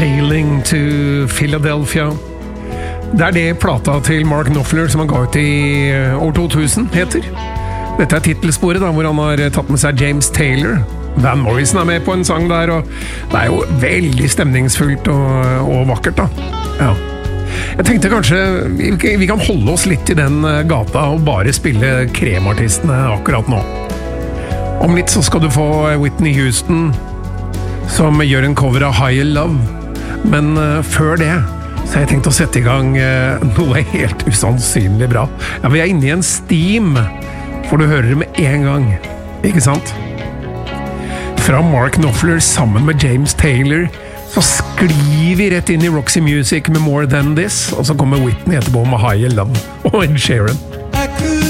Sailing to Philadelphia. Det det plata til Mark Knopfler som han ga ut i år 2000 heter. Dette titelsporet da, hvor han har tatt med seg James Taylor. Van Morrison med på en sang der, og det jo veldig stemningsfullt og vakkert da. Ja. Jeg tenkte kanskje vi kan holde oss litt i den gata og bare spille kremartistene akkurat nå. Om litt så skal du få Whitney Houston som gjør en cover av Higher Love. Men før det så har jeg tenkt å sette i gang noe helt usannsynlig bra. Ja, vi inne i en steam, for du hører det med en gang, ikke sant? Fra Mark Knopfler sammen med James Taylor, så sklir vi rett inn i Roxy Music med More Than This, og så kommer Whitney etterpå med Higher Love og Ed Sheeran.